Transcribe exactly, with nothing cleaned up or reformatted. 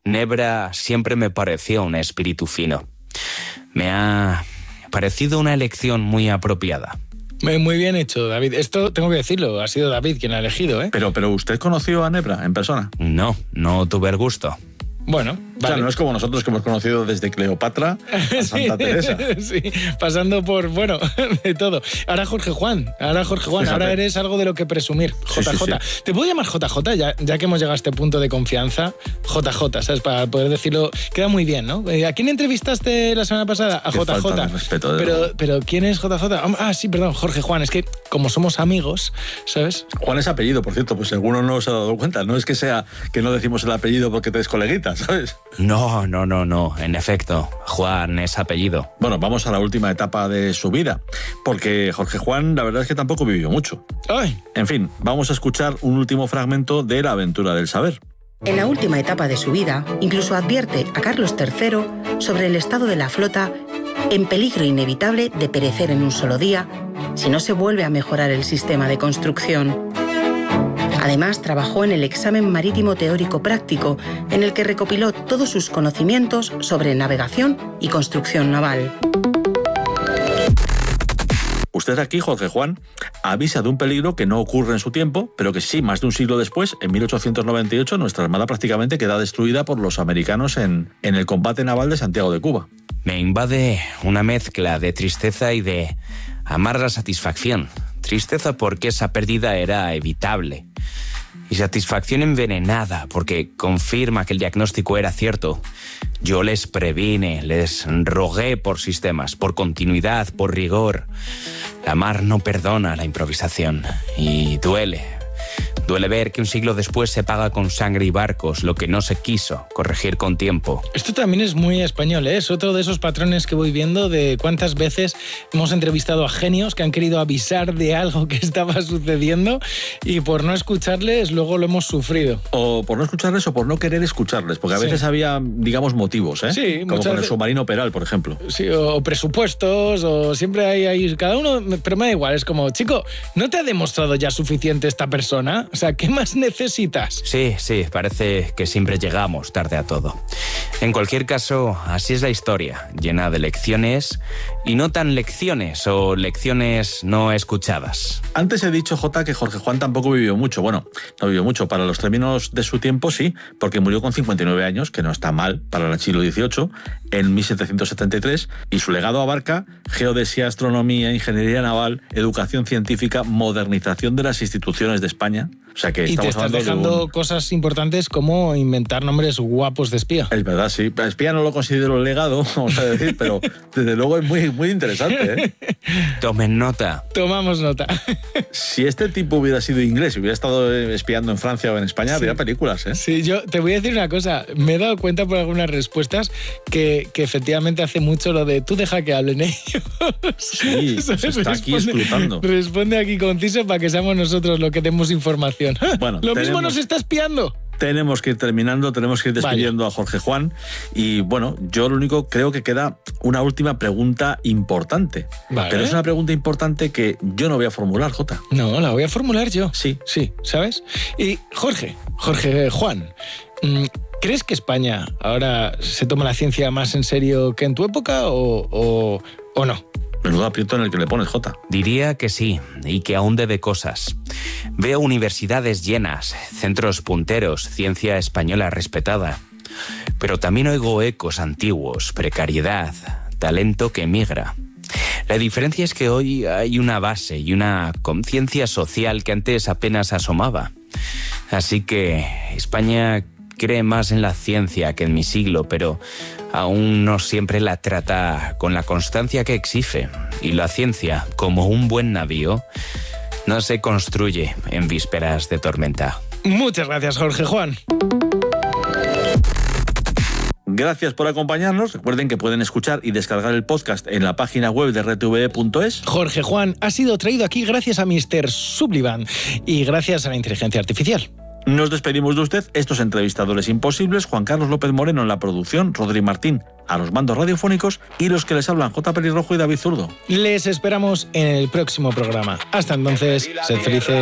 Nebra siempre me pareció un espíritu fino. Me ha parecido una elección muy apropiada. Muy bien hecho, David. Esto tengo que decirlo, ha sido David quien ha elegido, ¿eh? Pero, pero ¿usted conoció a Nebra en persona? No, no tuve el gusto. Bueno, vale. O sea, no es como nosotros que hemos conocido desde Cleopatra a Santa sí, Teresa. Sí, pasando por, bueno, de todo. Ahora Jorge Juan, ahora Jorge Juan, Fíjate. Ahora eres algo de lo que presumir. J J. Sí, sí, sí. ¿Te puedo llamar J J? Ya, ya que hemos llegado a este punto de confianza. J J, ¿sabes? Para poder decirlo, queda muy bien, ¿no? ¿A quién entrevistaste la semana pasada? A J J. Respeto, pero, pero ¿quién es J J? Ah, sí, perdón, Jorge Juan. Es que como somos amigos, ¿sabes? Juan es apellido, por cierto, pues alguno no se ha dado cuenta. No es que sea que no decimos el apellido porque te des coleguita, ¿sabes? No, no, no, no. En efecto, Juan es apellido. Bueno, vamos a la última etapa de su vida, porque Jorge Juan, la verdad es que tampoco vivió mucho. ¡Ay! En fin, vamos a escuchar un último fragmento de La aventura del saber. En la última etapa de su vida, incluso advierte a Carlos tercero sobre el estado de la flota en peligro inevitable de perecer en un solo día si no se vuelve a mejorar el sistema de construcción. Además, trabajó en el examen marítimo teórico práctico, en el que recopiló todos sus conocimientos sobre navegación y construcción naval. Usted aquí, Jorge Juan, avisa de un peligro que no ocurre en su tiempo, pero que sí, más de un siglo después, en mil ochocientos noventa y ocho, nuestra armada prácticamente queda destruida por los americanos en, en el combate naval de Santiago de Cuba. Me invade una mezcla de tristeza y de amarga satisfacción. Tristeza porque esa pérdida era evitable. Y satisfacción envenenada porque confirma que el diagnóstico era cierto. Yo les previne, les rogué por sistemas, por continuidad, por rigor. La mar no perdona la improvisación y duele. Duele ver que un siglo después se paga con sangre y barcos lo que no se quiso corregir con tiempo. Esto también es muy español, ¿eh? Es otro de esos patrones que voy viendo de cuántas veces hemos entrevistado a genios que han querido avisar de algo que estaba sucediendo y por no escucharles luego lo hemos sufrido. O por no escucharles o por no querer escucharles, porque a veces sí. había, digamos, motivos, ¿eh? Sí, como con el veces... submarino Peral, por ejemplo. Sí, o presupuestos, o siempre hay ahí cada uno, pero me da igual, es como, chico, ¿no te ha demostrado ya suficiente esta persona? O sea, ¿qué más necesitas? Sí, sí, parece que siempre llegamos tarde a todo. En cualquier caso, así es la historia, llena de lecciones y no tan lecciones o lecciones no escuchadas. Antes he dicho, Jota, que Jorge Juan tampoco vivió mucho. Bueno, no vivió mucho. Para los términos de su tiempo, sí, porque murió con cincuenta y nueve años, que no está mal para el siglo dieciocho, en mil setecientos setenta y tres, y su legado abarca geodesia, astronomía, ingeniería naval, educación científica, modernización de las instituciones de España. O sea que y te estás dejando un... cosas importantes como inventar nombres guapos de espía. Es verdad, sí. Espía no lo considero legado, vamos a decir, pero desde luego es muy, muy interesante, ¿eh? Tomen nota. Tomamos nota. Si este tipo hubiera sido inglés y hubiera estado espiando en Francia o en España, sí. habría películas, ¿eh? Sí, yo te voy a decir una cosa. Me he dado cuenta por algunas respuestas que, que efectivamente hace mucho lo de tú deja que hablen ellos. Sí, se está responde, aquí escrutando. Responde aquí conciso para que seamos nosotros los que demos información. Bueno, lo tenemos, mismo nos está espiando. Tenemos que ir terminando, tenemos que ir despidiendo Vaya. a Jorge Juan. Y bueno, yo lo único creo que queda una última pregunta importante. Vale. Pero es una pregunta importante que yo no voy a formular, Jota. No, la voy a formular yo. Sí. Sí, ¿sabes? Y Jorge, Jorge Juan, ¿crees que España ahora se toma la ciencia más en serio que en tu época o, o, o no? Menudo aprieto en el que le pones, Jota. Diría que sí, y que aún debe cosas. Veo universidades llenas, centros punteros, ciencia española respetada. Pero también oigo ecos antiguos, precariedad, talento que emigra. La diferencia es que hoy hay una base y una conciencia social que antes apenas asomaba. Así que España cree más en la ciencia que en mi siglo, pero aún no siempre la trata con la constancia que exige. Y la ciencia, como un buen navío, no se construye en vísperas de tormenta. Muchas gracias, Jorge Juan. Gracias por acompañarnos. Recuerden que pueden escuchar y descargar el podcast en la página web de R T V E punto es. Jorge Juan ha sido traído aquí gracias a mister Sullivan y gracias a la inteligencia artificial. Nos despedimos de usted, estos entrevistadores imposibles, Juan Carlos López Moreno en la producción, Rodri Martín a los mandos radiofónicos y los que les hablan, J. Pelirrojo y David Zurdo. Les esperamos en el próximo programa. Hasta entonces, sed felices.